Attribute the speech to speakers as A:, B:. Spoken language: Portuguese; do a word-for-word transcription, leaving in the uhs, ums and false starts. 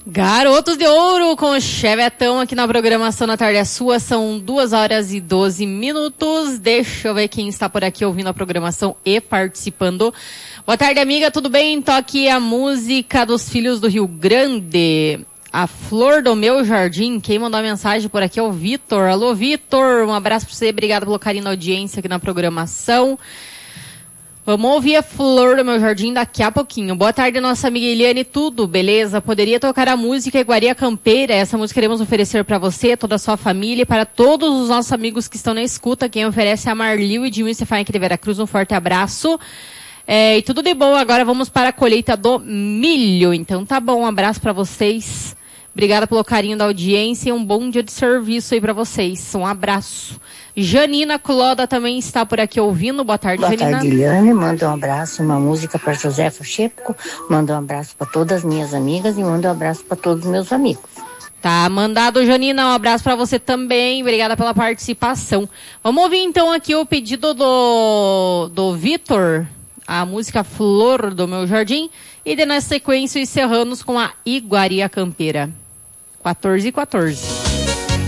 A: Garotos de Ouro com o Chevetão aqui na programação Na Tarde é Sua. São duas horas e doze minutos. Deixa eu ver quem está por aqui ouvindo a programação e participando. Boa tarde, amiga, tudo bem? Toque a música dos Filhos do Rio Grande. A Flor do Meu Jardim. Quem mandou a mensagem por aqui é o Vitor. Alô, Vitor, um abraço para você. Obrigado pelo carinho na audiência aqui na programação. Vamos ouvir a Flor do Meu Jardim daqui a pouquinho. Boa tarde, nossa amiga Eliane, tudo beleza? Poderia tocar a música Iguaria Campeira? Essa música queremos oferecer para você, toda a sua família e para todos os nossos amigos que estão na escuta. Quem oferece é a Marlil e Edmil Stefani aqui de Veracruz. Um forte abraço. É, e tudo de bom. Agora vamos para a colheita do milho. Então tá bom, um abraço para vocês. Obrigada pelo carinho da audiência e um bom dia de serviço aí para vocês. Um abraço. Janina Cloda também está por aqui ouvindo. Boa tarde,
B: Boa
A: Janina.
B: Boa tarde, Eliane. Manda um abraço, uma música para Josefa Chepco. Manda um abraço para todas as minhas amigas e manda um abraço para todos os meus amigos.
A: Tá mandado, Janina. Um abraço para você também. Obrigada pela participação. Vamos ouvir então aqui o pedido do, do Vitor, a música Flor do Meu Jardim. E de na sequência encerramos com a Iguaria Campeira. quatorze e quatorze.